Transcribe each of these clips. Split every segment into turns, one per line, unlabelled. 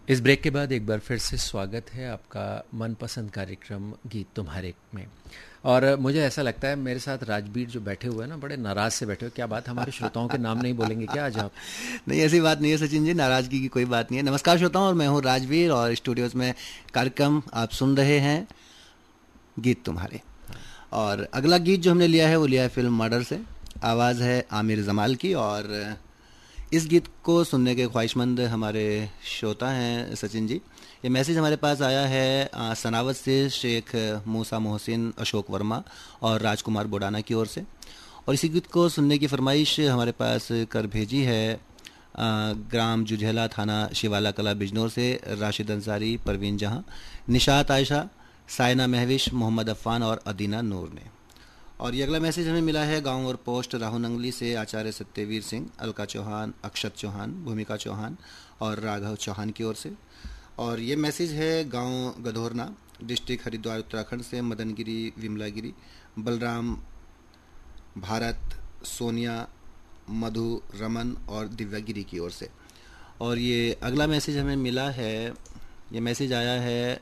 इस ब्रेक के बाद एक बार फिर से स्वागत है आपका मनपसंद कार्यक्रम गीत तुम्हारे में। और मुझे ऐसा लगता है मेरे साथ राजबीर जो बैठे हुए हैं ना, बड़े नाराज से बैठे हुए। क्या बात, हमारे श्रोताओं के नाम नहीं बोलेंगे क्या आज आप?
नहीं, ऐसी बात नहीं है सचिन जी, नाराजगी की कोई बात नहीं है। नमस्कार श्रोताओं, और मैं हूँ राजबीर और स्टूडियोज में कार्यक्रम आप सुन रहे हैं गीत तुम्हारे। और अगला गीत जो हमने लिया है वो लिया है फिल्म मर्डर से। आवाज़ है आमिर जमाल की, और इस गीत को सुनने के ख्वाहिशमंद हमारे श्रोता हैं सचिन जी। ये मैसेज हमारे पास आया है सनावत से शेख मूसा मोहसिन अशोक वर्मा और राजकुमार बोडाना की ओर से। और इसी गीत को सुनने की फरमाइश हमारे पास कर भेजी है ग्राम जुझेला, थाना शिवाला कला, बिजनौर से राशिद अंसारी, परवीन जहां, निशात आयशा, साइना महविश, मोहम्मद अफ़ान और अदीना नूर ने। और ये अगला मैसेज हमें मिला है गांव और पोस्ट राहु नंगली से आचार्य सत्यवीर सिंह, अलका चौहान, अक्षत चौहान, भूमिका चौहान और राघव चौहान की ओर से। और ये मैसेज है गांव गधोरना, डिस्ट्रिक्ट हरिद्वार, उत्तराखंड से मदनगिरी, विमलागिरी, बलराम, भारत, सोनिया, मधु, रमन और दिव्यागिरी की ओर से। और ये अगला मैसेज हमें मिला है, ये मैसेज आया है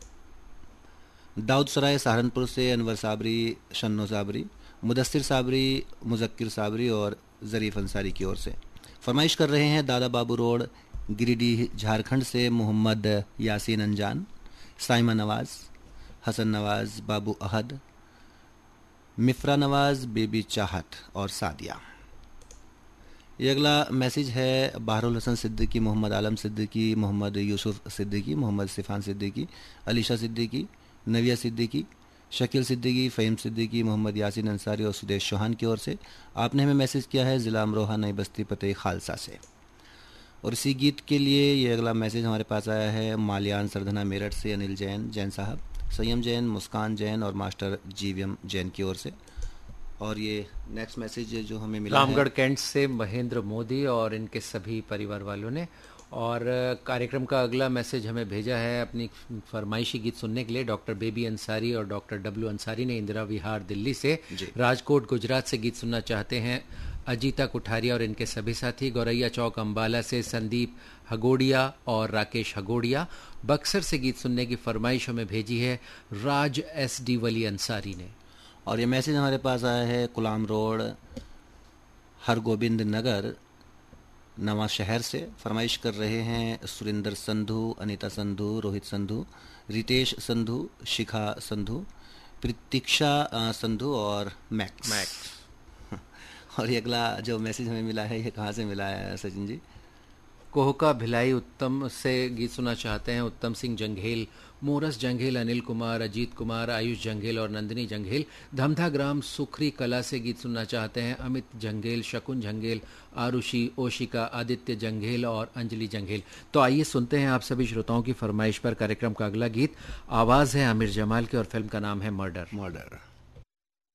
दाऊद सराय सहारनपुर से अनवर साबरी, शन्नो साबरी, मुदस्सिर साबरी, मुजक्किर साबरी और ज़रीफ़ अंसारी की ओर से। फरमाइश कर रहे हैं दादा बाबू रोड, गिरिडीह, झारखंड से मोहम्मद यासीन अंजान, साइमा नवाज़, हसन नवाज़, बाबू अहद, मिफ्रा नवाज़, बेबी चाहत और सादिया। ये अगला मैसेज है बहरुल हसन सिद्दीकी, मोहम्मद आलम सिद्दीकी, मोहम्मद यूसुफ सिद्दीकी, मोहम्मद सिफान सिद्दीकी, अलीशा सिद्दीकी, नविया सिद्दीकी, शकील सिद्दीकी, फ़हीम सिद्दीकी, मोहम्मद यासीन अंसारी और सुदेश चौहान की ओर से। आपने हमें मैसेज किया है ज़िला अमरोहा, नई बस्ती, पते खालसा से। और इसी गीत के लिए ये अगला मैसेज हमारे पास आया है माल्यान सरधना, मेरठ से अनिल जैन, जैन साहब, संयम जैन, मुस्कान जैन और मास्टर जीवीएम जैन की ओर से। और ये नेक्स्ट मैसेज जो हमें मिला
रामगढ़ कैंट से महेंद्र मोदी और इनके सभी परिवार वालों ने। और कार्यक्रम का अगला मैसेज हमें भेजा है अपनी फरमाइशी गीत सुनने के लिए डॉक्टर बेबी अंसारी और डॉक्टर डब्ल्यू अंसारी ने, इंदिरा विहार, दिल्ली से। राजकोट, गुजरात से गीत सुनना चाहते हैं अजीता कुठारिया और इनके सभी साथी। गौरैया चौक, अंबाला से संदीप हगोड़िया और राकेश हगोड़िया। बक्सर से गीत सुनने की फरमाइश हमें भेजी है राज एस डी वली अंसारी ने।
और ये मैसेज हमारे पास आया है कुलाम रोड, हरगोबिंद नगर, नवा शहर से। फरमाइश कर रहे हैं सुरिंदर संधू, अनीता संधू, रोहित संधू, रितेश संधू, शिखा संधू, प्रतीक्षा संधू और मैक्स। और ये अगला जो मैसेज हमें मिला है ये कहाँ से मिला है सचिन जी?
कोहका भिलाई उत्तम से गीत सुनना चाहते हैं उत्तम सिंह जंघेल, मोरस जंघेल, अनिल कुमार, अजीत कुमार, आयुष जंघेल और नंदिनी जंघेल। धमधा ग्राम सुखरी कला से गीत सुनना चाहते हैं अमित जंघेल, शकुन जंघेल, आरुषि, ओशिका, आदित्य जंघेल और अंजलि जंघेल। तो आइए सुनते हैं आप सभी श्रोताओं की फरमाइश पर कार्यक्रम का अगला गीत। आवाज़ है आमिर जमाल की और फिल्म का नाम है मर्डर।